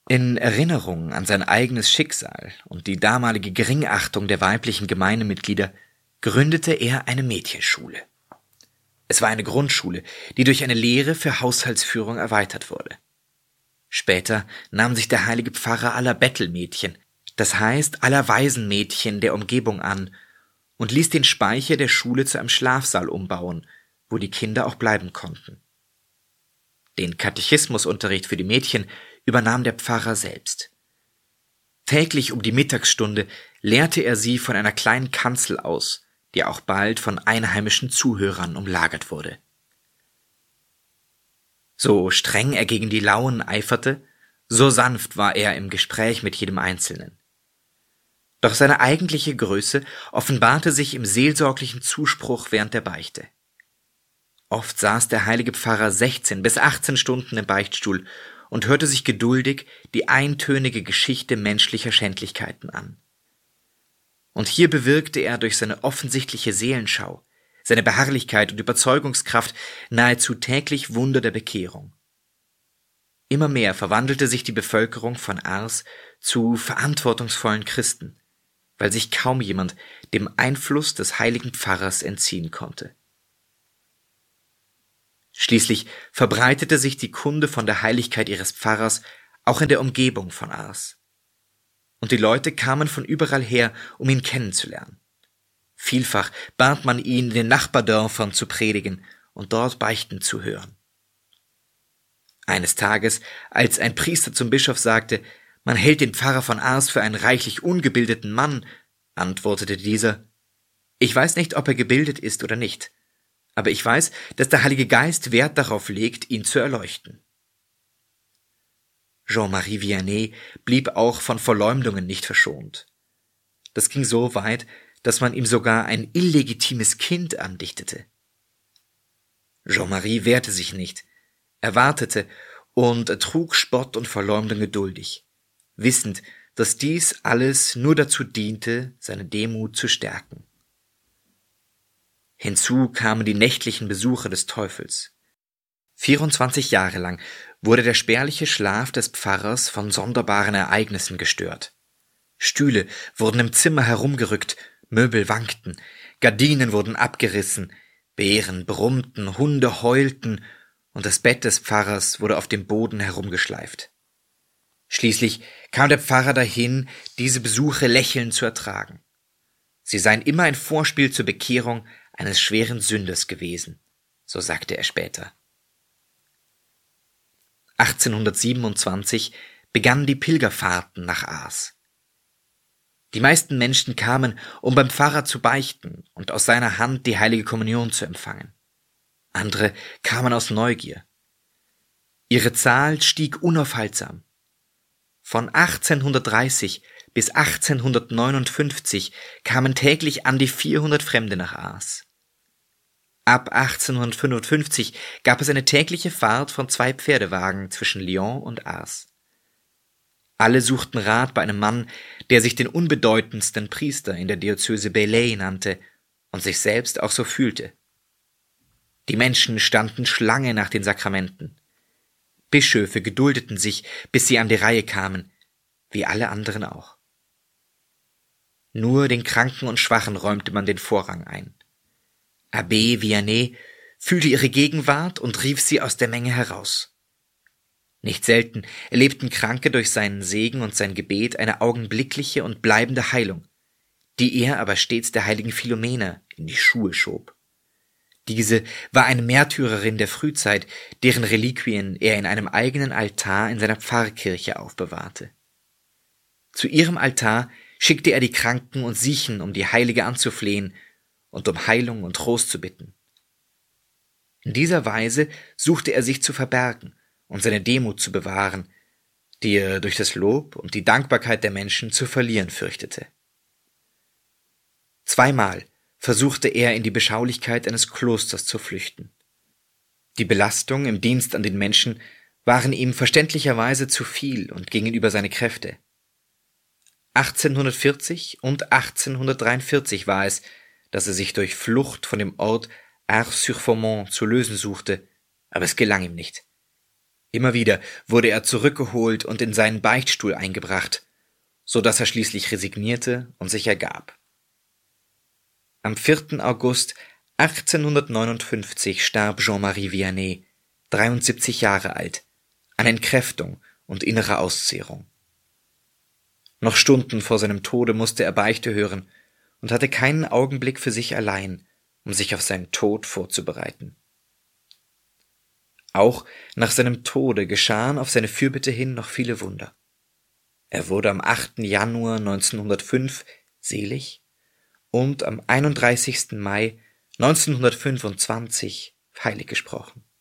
In Erinnerung an sein eigenes Schicksal und die damalige Geringachtung der weiblichen Gemeindemitglieder gründete er eine Mädchenschule. Es war eine Grundschule, die durch eine Lehre für Haushaltsführung erweitert wurde. Später nahm sich der heilige Pfarrer aller Bettelmädchen, das heißt aller Waisenmädchen der Umgebung an, und ließ den Speicher der Schule zu einem Schlafsaal umbauen, wo die Kinder auch bleiben konnten. Den Katechismusunterricht für die Mädchen übernahm der Pfarrer selbst. Täglich um die Mittagsstunde lehrte er sie von einer kleinen Kanzel aus, die auch bald von einheimischen Zuhörern umlagert wurde. So streng er gegen die Lauen eiferte, so sanft war er im Gespräch mit jedem Einzelnen. Doch seine eigentliche Größe offenbarte sich im seelsorglichen Zuspruch während der Beichte. Oft saß der heilige Pfarrer 16 bis 18 Stunden im Beichtstuhl und hörte sich geduldig die eintönige Geschichte menschlicher Schändlichkeiten an. Und hier bewirkte er durch seine offensichtliche Seelenschau, seine Beharrlichkeit und Überzeugungskraft nahezu täglich Wunder der Bekehrung. Immer mehr verwandelte sich die Bevölkerung von Ars zu verantwortungsvollen Christen, weil sich kaum jemand dem Einfluss des heiligen Pfarrers entziehen konnte. Schließlich verbreitete sich die Kunde von der Heiligkeit ihres Pfarrers auch in der Umgebung von Ars. Und die Leute kamen von überall her, um ihn kennenzulernen. Vielfach bat man ihn, in den Nachbardörfern zu predigen und dort Beichten zu hören. Eines Tages, als ein Priester zum Bischof sagte, man hält den Pfarrer von Ars für einen reichlich ungebildeten Mann, antwortete dieser, ich weiß nicht, ob er gebildet ist oder nicht, aber ich weiß, dass der Heilige Geist Wert darauf legt, ihn zu erleuchten. Jean-Marie Vianney blieb auch von Verleumdungen nicht verschont. Das ging so weit, dass man ihm sogar ein illegitimes Kind andichtete. Jean-Marie wehrte sich nicht, er wartete und ertrug Spott und Verleumdung geduldig, wissend, dass dies alles nur dazu diente, seine Demut zu stärken. Hinzu kamen die nächtlichen Besuche des Teufels. 24 Jahre lang wurde der spärliche Schlaf des Pfarrers von sonderbaren Ereignissen gestört. Stühle wurden im Zimmer herumgerückt, Möbel wankten, Gardinen wurden abgerissen, Bären brummten, Hunde heulten und das Bett des Pfarrers wurde auf dem Boden herumgeschleift. Schließlich kam der Pfarrer dahin, diese Besuche lächelnd zu ertragen. Sie seien immer ein Vorspiel zur Bekehrung eines schweren Sünders gewesen, so sagte er später. 1827 begannen die Pilgerfahrten nach Ars. Die meisten Menschen kamen, um beim Pfarrer zu beichten und aus seiner Hand die heilige Kommunion zu empfangen. Andere kamen aus Neugier. Ihre Zahl stieg unaufhaltsam. Von 1830 bis 1859 kamen täglich an die 400 Fremde nach Ars. Ab 1855 gab es eine tägliche Fahrt von 2 Pferdewagen zwischen Lyon und Ars. Alle suchten Rat bei einem Mann, der sich den unbedeutendsten Priester in der Diözese Belley nannte und sich selbst auch so fühlte. Die Menschen standen Schlange nach den Sakramenten. Bischöfe geduldeten sich, bis sie an die Reihe kamen, wie alle anderen auch. Nur den Kranken und Schwachen räumte man den Vorrang ein. Abbé Vianney fühlte ihre Gegenwart und rief sie aus der Menge heraus. Nicht selten erlebten Kranke durch seinen Segen und sein Gebet eine augenblickliche und bleibende Heilung, die er aber stets der heiligen Philomena in die Schuhe schob. Diese war eine Märtyrerin der Frühzeit, deren Reliquien er in einem eigenen Altar in seiner Pfarrkirche aufbewahrte. Zu ihrem Altar schickte er die Kranken und Siechen, um die Heilige anzuflehen und um Heilung und Trost zu bitten. In dieser Weise suchte er sich zu verbergen und seine Demut zu bewahren, die er durch das Lob und die Dankbarkeit der Menschen zu verlieren fürchtete. 2-mal versuchte er in die Beschaulichkeit eines Klosters zu flüchten. Die Belastung im Dienst an den Menschen waren ihm verständlicherweise zu viel und gingen über seine Kräfte. 1840 und 1843 war es, dass er sich durch Flucht von dem Ort Ars-sur-Faumont zu lösen suchte, aber es gelang ihm nicht. Immer wieder wurde er zurückgeholt und in seinen Beichtstuhl eingebracht, so dass er schließlich resignierte und sich ergab. Am 4. August 1859 starb Jean-Marie Vianney, 73 Jahre alt, an Entkräftung und innerer Auszehrung. Noch Stunden vor seinem Tode musste er Beichte hören und hatte keinen Augenblick für sich allein, um sich auf seinen Tod vorzubereiten. Auch nach seinem Tode geschahen auf seine Fürbitte hin noch viele Wunder. Er wurde am 8. Januar 1905 selig und am 31. Mai 1925 heilig gesprochen.